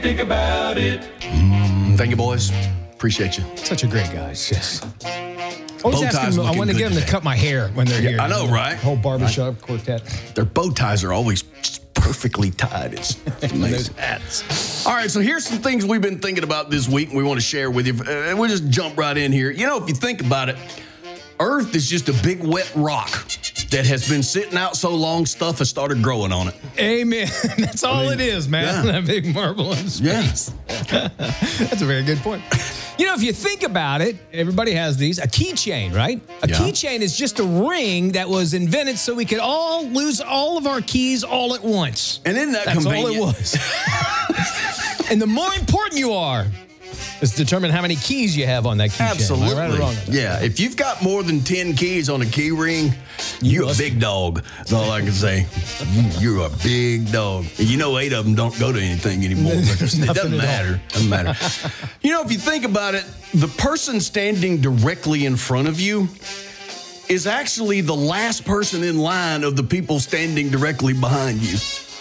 Think about it. Thank you, boys. Appreciate you. Such a great guy. Yes. Bow ties I want to get them to cut my hair when they're here. I know, right? Whole barbershop quartet. Their bow ties are always just perfectly tied. It's amazing. Those hats. All right, so here's some things we've been thinking about this week and we want to share with you. We'll just jump right in here. You know, if you think about it, Earth is just a big wet rock that has been sitting out so long, stuff has started growing on it. Amen. That's all it is, man. Yeah. That big marble in space. Yeah. That's a very good point. You know, if you think about it, everybody has these. A keychain, right? A keychain is just a ring that was invented so we could all lose all of our keys all at once. And isn't that That's convenient? all it was. And the more important you are, is determine how many keys you have on that keychain. Absolutely. Am I right or wrong? Yeah, if you've got more than 10 keys on a key ring, you're a big dog. That's all I can say. You're a big dog. And you know 8 of them don't go to anything anymore. It doesn't matter. Doesn't matter. You know, if you think about it, the person standing directly in front of you is actually the last person in line of the people standing directly behind you.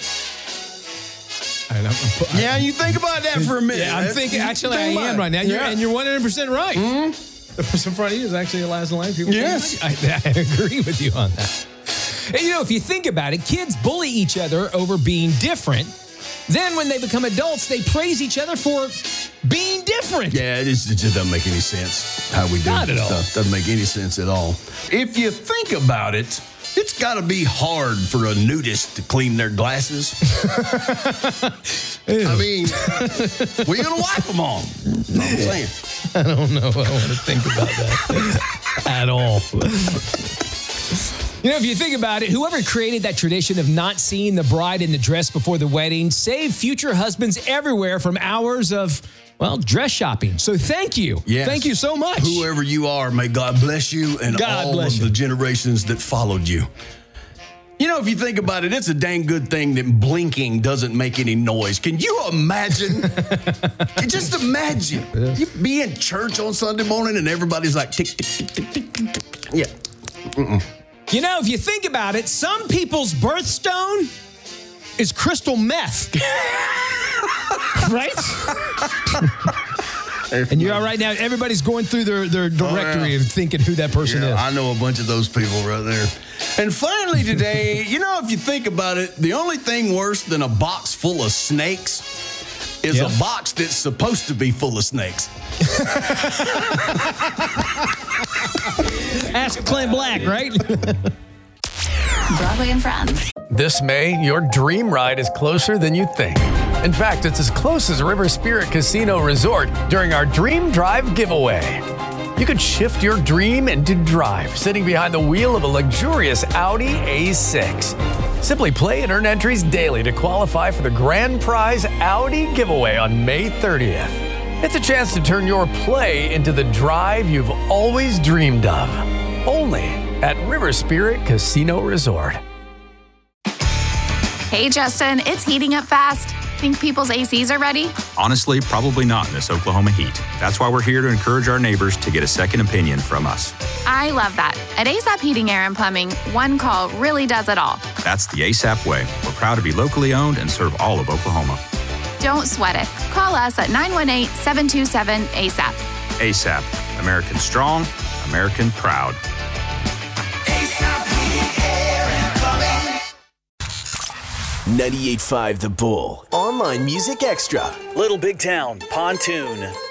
Yeah, you think about that for a minute. Yeah, I'm thinking, actually, I am right now. And you're 100% right. The person in front of you is actually the last in line. People yes. I agree with you on that. And, you know, if you think about it, kids bully each other over being different. Then when they become adults, they praise each other for being different. Yeah, it just doesn't make any sense how we do Not at all. stuff. Doesn't make any sense at all. If you think about it, it's got to be hard for a nudist to clean their glasses. I mean, we're going to wipe them on. That's what I'm saying. I don't know if I want to think about that at all. You know, if you think about it, whoever created that tradition of not seeing the bride in the dress before the wedding saved future husbands everywhere from hours of, well, dress shopping. So thank you. Yes. Thank you so much. Whoever you are, may God bless you and all of the generations that followed you. You know, if you think about it, it's a dang good thing that blinking doesn't make any noise. Can you imagine? Just imagine. You be in church on Sunday morning and everybody's like, tick, tick, tick, tick, tick, tick, tick. Yeah. You know, if you think about it, some people's birthstone is crystal meth. Right? And you're all right now. Everybody's going through their directory and thinking who that person is. I know a bunch of those people right there. And finally today, you know, if you think about it, the only thing worse than a box full of snakes is a box that's supposed to be full of snakes. Ask Clint Black, right? Broadway and Friends. This May, your dream ride is closer than you think. In fact, it's as close as River Spirit Casino Resort during our Dream Drive giveaway. You could shift your dream into drive, sitting behind the wheel of a luxurious Audi A6. Simply play and earn entries daily to qualify for the grand prize Audi giveaway on May 30th. It's a chance to turn your play into the drive you've always dreamed of. Only at River Spirit Casino Resort. Hey, Justin, it's heating up fast. Think people's ACs are ready? Honestly, probably not in this Oklahoma heat. That's why we're here to encourage our neighbors to get a second opinion from us. I love that. At ASAP Heating, Air, and Plumbing, one call really does it all. That's the ASAP way. We're proud to be locally owned and serve all of Oklahoma. Don't sweat it. Call us at 918-727-ASAP. ASAP. American strong, American proud. 98.5 The Bull. Online Music Extra. Little Big Town, Pontoon.